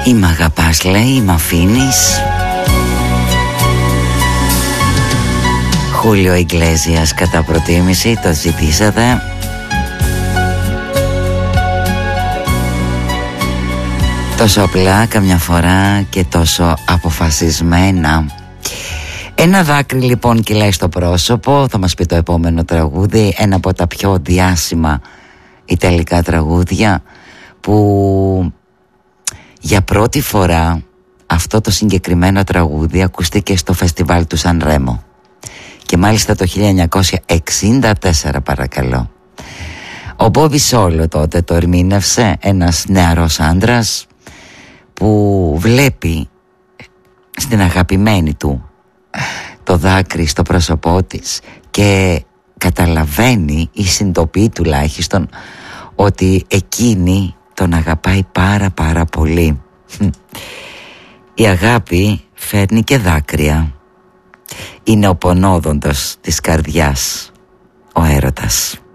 Ή μ' αγαπάς λέει, ή μ' αφήνεις. Χούλιο Ιγκλέζιας κατά προτίμηση, το ζητήσατε. Τόσο απλά καμιά φορά και τόσο αποφασισμένα. Ένα δάκρυ λοιπόν κυλάει στο πρόσωπο, θα μας πει το επόμενο τραγούδι. Ένα από τα πιο διάσημα ιταλικά τραγούδια, που για πρώτη φορά αυτό το συγκεκριμένο τραγούδι ακούστηκε στο φεστιβάλ του Σαν Ρέμο. Και μάλιστα το 1964 παρακαλώ. Ο Μπόμπι Σόλο τότε το ερμήνευσε, ένας νεαρός άντρας που βλέπει στην αγαπημένη του το δάκρυ στο πρόσωπό της και καταλαβαίνει ή συνειδητοποιεί τουλάχιστον ότι εκείνη τον αγαπάει πάρα πολύ. Η αγάπη φέρνει και δάκρυα. Είναι ο πονόδοντος της καρδιάς, ο έρωτας.